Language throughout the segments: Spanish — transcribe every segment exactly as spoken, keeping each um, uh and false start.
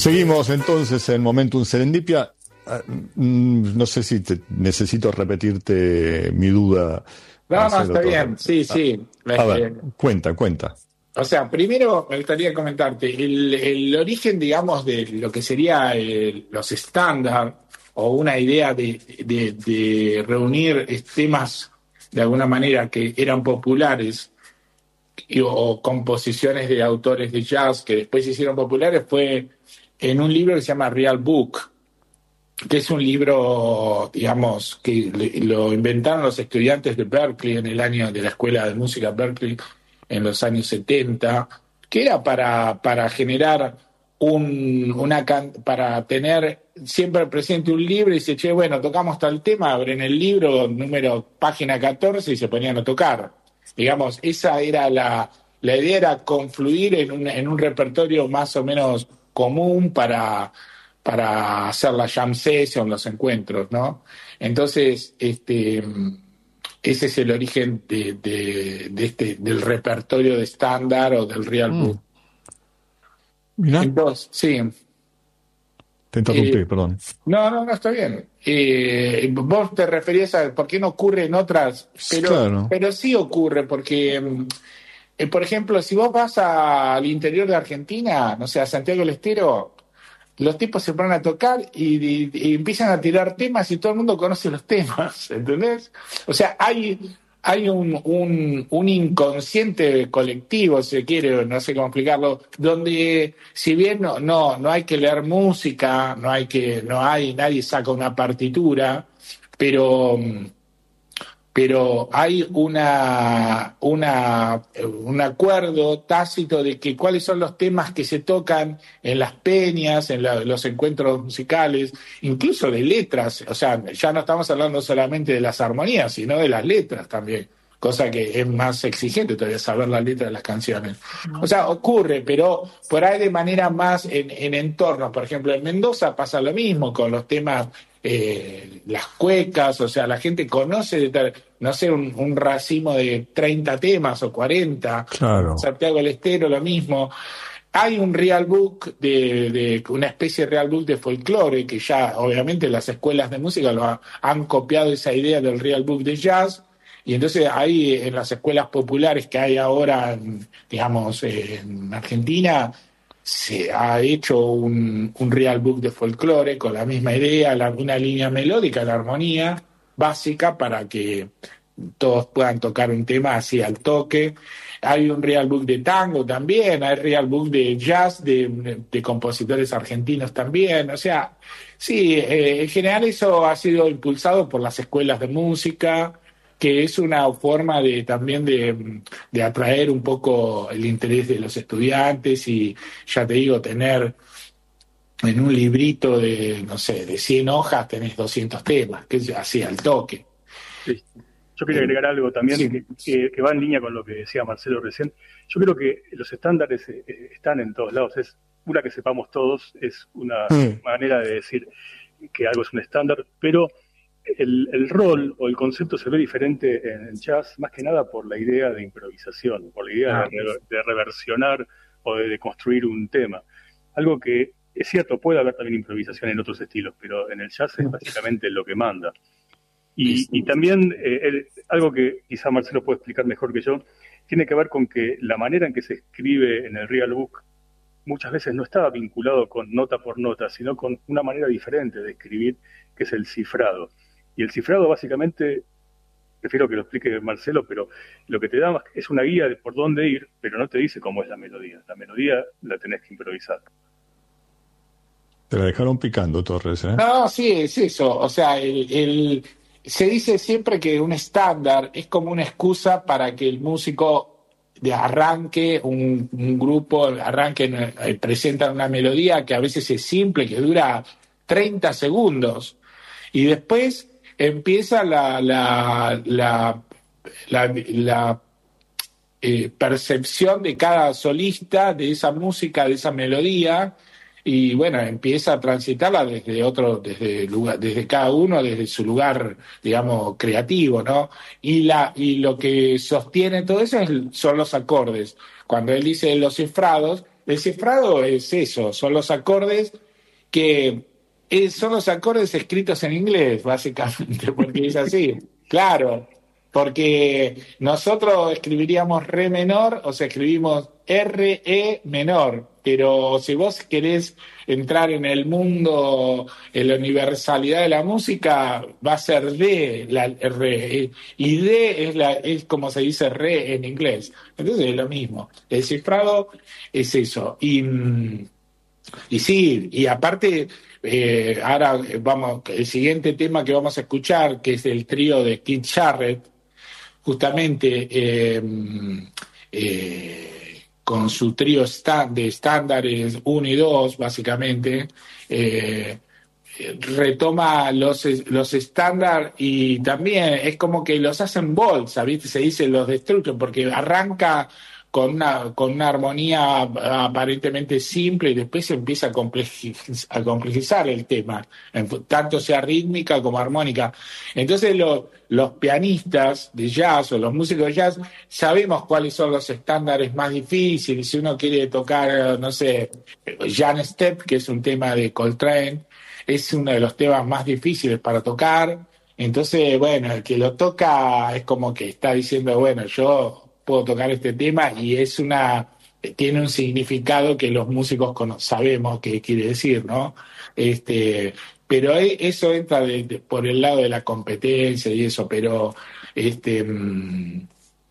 Seguimos entonces en Momentum Serendipia. No sé si te, necesito repetirte mi duda. No, Marcelo, no, está todo. bien, sí, sí. A, a ver, cuenta, cuenta. O sea, primero me gustaría comentarte el, el origen, digamos, de lo que sería el- los estándar o una idea de, de, de reunir temas de alguna manera que eran populares y- o composiciones de autores de jazz que después se hicieron populares fue en un libro que se llama Real Book, que es un libro, digamos, que le- lo inventaron los estudiantes de Berkeley en el año de la Escuela de Música Berkeley en los años setenta, que era para, para generar un, una can- para tener siempre presente un libro y dice, che, bueno, tocamos tal tema, abren el libro, número, página catorce y se ponían a tocar. Digamos, esa era la, la idea, era confluir en un, en un repertorio más o menos común para para hacer la jam session, los encuentros, ¿no? Entonces, este, ese es el origen de, de, de este, del repertorio de estándar o del real Mm. book. Mirá, Entonces, sí. te interrumpí, Eh, perdón. no, no, no, está bien. Eh, vos te referías a por qué no ocurre en otras, pero, Claro. pero sí ocurre, porque, mm, eh, por ejemplo, si vos vas a- al interior de Argentina, no sé, a Santiago del Estero, los tipos se ponen a tocar y, y- y empiezan a tirar temas y todo el mundo conoce los temas, ¿entendés? O sea, hay, hay un, un, un inconsciente colectivo, si se quiere, no sé cómo explicarlo, donde si bien no, no, no hay que leer música, no hay que, no hay, nadie saca una partitura, pero pero hay una, una, un acuerdo tácito de que cuáles son los temas que se tocan en las peñas, en la- los encuentros musicales, incluso de letras. O sea, ya no estamos hablando solamente de las armonías, sino de las letras también, cosa que es más exigente todavía saber la letra de las canciones. O sea, ocurre, pero por ahí de manera más en, en entornos. Por ejemplo, en Mendoza pasa lo mismo con los temas, eh, las cuecas, o sea, la gente conoce, de tal- no sé, un, un racimo de treinta temas o cuarenta. Claro. Santiago del Estero lo mismo. Hay un real book, de, de una especie de real book de folclore, que ya obviamente las escuelas de música lo ha- han copiado esa idea del real book de jazz, y entonces ahí en las escuelas populares que hay ahora, en, digamos, eh, en Argentina, se ha hecho un, un real book de folclore con la misma idea, la- una línea melódica, la armonía básica para que todos puedan tocar un tema así al toque. Hay un real book de tango también, hay real book de jazz de, de compositores argentinos también. O sea, sí, eh, en general eso ha sido impulsado por las escuelas de música, que es una forma de también de, de atraer un poco el interés de los estudiantes y, ya te digo, tener en un librito de, no sé, de cien hojas tenés doscientos temas, que es así al toque. Sí. Yo quería Eh, agregar algo también sí. que, que- que va en línea con lo que decía Marcelo recién. Yo creo que los estándares eh, eh, están en todos lados. Es una que sepamos todos, es una Mm. manera de decir que algo es un estándar, pero el, el rol o el concepto se ve diferente en el jazz, más que nada por la idea de improvisación, por la idea Ah, de, re- de reversionar o de, de construir un tema. Algo que es cierto, puede haber también improvisación en otros estilos, pero en el jazz es básicamente lo que manda. Y, y también eh, el- algo que quizá Marcelo puede explicar mejor que yo, tiene que ver con que la manera en que se escribe en el Real Book muchas veces no estaba vinculado con nota por nota, sino con una manera diferente de escribir, que es el cifrado. Y el cifrado básicamente, prefiero que lo explique Marcelo, pero lo que te da más es una guía de por dónde ir, pero no te dice cómo es la melodía. La melodía la tenés que improvisar. Te la dejaron picando, Torres, ¿eh? no, sí, es eso. O sea, el, el- se dice siempre que un estándar es como una excusa para que el músico de arranque, un, un grupo arranque, eh, presentan una melodía que a veces es simple, que dura treinta segundos, y después empieza la, la, la, la, la, eh, percepción de cada solista de esa música, de esa melodía, y bueno, empieza a transitarla desde otro, desde lugar, desde cada uno, desde su lugar, digamos, creativo, ¿no? Y la, y lo que sostiene todo eso es, son los acordes. Cuando él dice los cifrados, el cifrado es eso, son los acordes que eh, son los acordes escritos en inglés, básicamente, porque es así, claro, porque nosotros escribiríamos re menor, o sea, escribimos R, E menor, pero si vos querés entrar en el mundo, en la universalidad de la música, va a ser D, la R, y D es, la, es como se dice re en inglés. Entonces es lo mismo. El cifrado es eso. Y, y sí, y aparte, eh, ahora vamos, el siguiente tema que vamos a escuchar, que es el trío de Keith Jarrett, justamente eh, eh, con su trío sta- de estándares uno y dos, básicamente, eh, retoma los, los estándares y también es como que los hacen bolsa, ¿viste? Se dice los destruyen, porque arranca con una, con una armonía aparentemente simple y después se empieza a complejizar, a complejizar el tema, tanto sea rítmica como armónica. Entonces lo, los pianistas de jazz o los músicos de jazz sabemos cuáles son los estándares más difíciles. Si uno quiere tocar, no sé, Jan Step, que es un tema de Coltrane, es uno de los temas más difíciles para tocar. Entonces, bueno, el que lo toca es como que está diciendo, bueno, yo puedo tocar este tema y es una tiene un significado que los músicos cono- sabemos qué quiere decir, ¿no? Este, pero e- eso entra de- de- por el lado de la competencia y eso, pero este mm,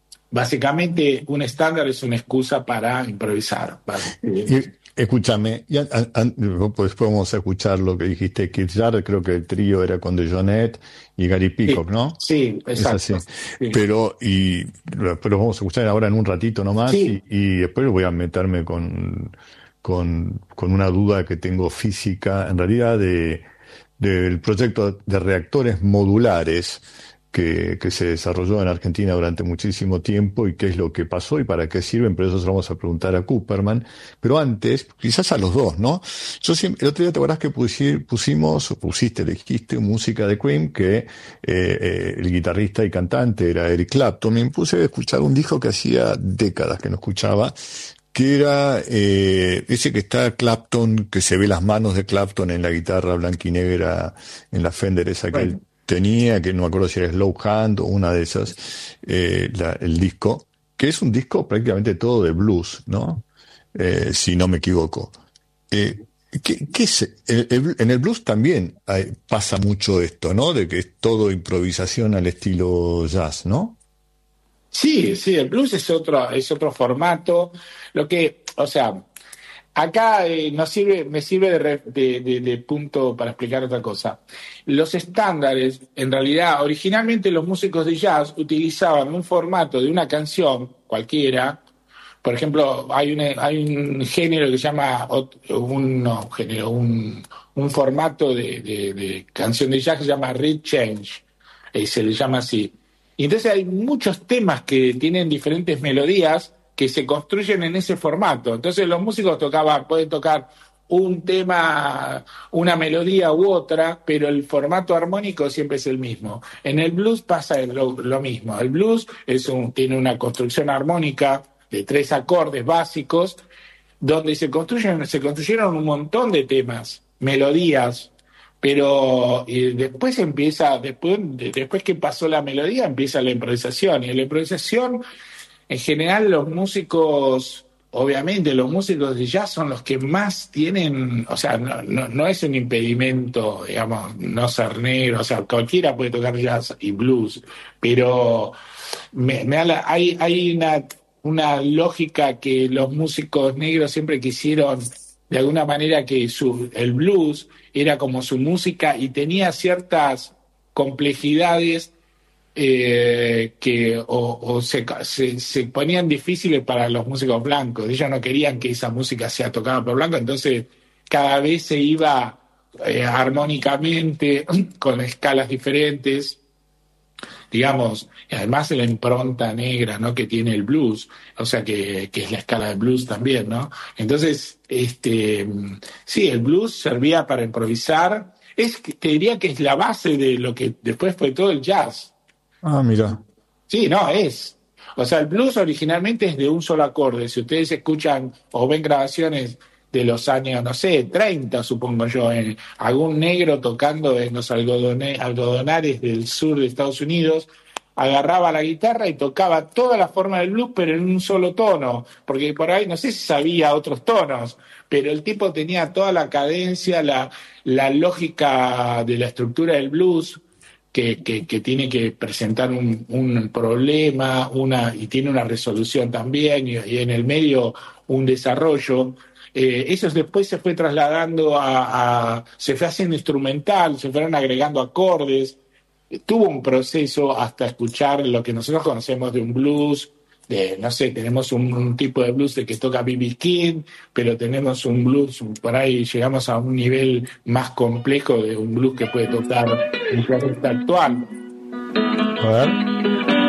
básicamente un estándar es una excusa para improvisar. ¿Vale? Y, escúchame, ya, an- an- pues podemos escuchar lo que dijiste, Keith Jarrett, creo que el trío era con DeJohnette y Gary Peacock, Sí, ¿no? sí, Es exacto. así. Sí. Pero, y, pero vamos a escuchar ahora en un ratito nomás Sí. y, y después voy a meterme con, con, con una duda que tengo física, en realidad, de, del proyecto de reactores modulares que, que se desarrolló en Argentina durante muchísimo tiempo y qué es lo que pasó y para qué sirven, pero eso se lo vamos a preguntar a Cooperman. Pero antes, quizás a los dos, ¿no? Yo siempre, el otro día te acuerdas que pusi- pusimos, o pusiste, elegiste música de Cream, que eh, eh, el guitarrista y cantante era Eric Clapton. Me puse a escuchar un disco que hacía décadas que no escuchaba, que era eh, ese que está Clapton, que se ve las manos de Clapton en la guitarra blanquinegra, en la Fender esa que él Bueno, tenía, que no me acuerdo si era Slow Hand o una de esas, eh, la- el disco, que es un disco prácticamente todo de blues, ¿no? Eh, si no me equivoco. Eh, ¿qué, qué es? El- el- en el blues también hay- pasa mucho esto, ¿no? De que es todo improvisación al estilo jazz, ¿no? sí, sí, el blues es otro, es otro formato. Lo que, o sea, acá eh, nos sirve, me sirve de, re- de- de- de punto para explicar otra cosa. Los estándares, en realidad, originalmente los músicos de jazz utilizaban un formato de una canción cualquiera. Por ejemplo, hay un, hay un género que se llama, ot- un, no, un género, un, un formato de, de- de canción de jazz que se llama Reed Change, eh, se le llama así. Y entonces hay muchos temas que tienen diferentes melodías que se construyen en ese formato. Entonces los músicos tocaban, pueden tocar un tema, una melodía u otra, pero el formato armónico siempre es el mismo. En el blues pasa lo, lo mismo. El blues es un, tiene una construcción armónica de tres acordes básicos, donde se construyen, se construyeron un montón de temas, melodías, pero eh, después empieza, después, de- después que pasó la melodía, empieza la improvisación. Y en la improvisación, en general, los músicos, obviamente, los músicos de jazz son los que más tienen, o sea, no, no, no es un impedimento, digamos, no ser negro, o sea, cualquiera puede tocar jazz y blues, pero me, me da la- hay, hay una, una lógica que los músicos negros siempre quisieron, de alguna manera, que su, el blues era como su música y tenía ciertas complejidades eh, que o, o se, se, se ponían difíciles para los músicos blancos. Ellos no querían que esa música sea tocada por blancos, entonces cada vez se iba eh, armónicamente con escalas diferentes, digamos, y además la impronta negra, ¿no?, que tiene el blues, o sea, que, que es la escala del blues también, ¿no? Entonces, este, sí, el blues servía para improvisar. Es, que- te diría que es la base de lo que después fue todo el jazz. Ah, mira. Sí, no, es. O sea, el blues originalmente es de un solo acorde. Si ustedes escuchan o ven grabaciones de los años, no sé, treinta, supongo yo, en algún negro tocando en los algodone, algodonares del sur de Estados Unidos, agarraba la guitarra y tocaba toda la forma del blues, pero en un solo tono, porque por ahí no sé si sabía otros tonos, pero el tipo tenía toda la cadencia, la, la lógica de la estructura del blues, que, que, que tiene que presentar un, un problema, una, y tiene una resolución también, y, y en el medio un desarrollo. Eh, eso después se fue trasladando a, a, se fue haciendo instrumental, se fueron agregando acordes, tuvo un proceso hasta escuchar lo que nosotros conocemos de un blues, de, no sé, tenemos un, un tipo de blues de que toca B B King, pero tenemos un blues, por ahí llegamos a un nivel más complejo de un blues que puede tocar un artista actual. A ver.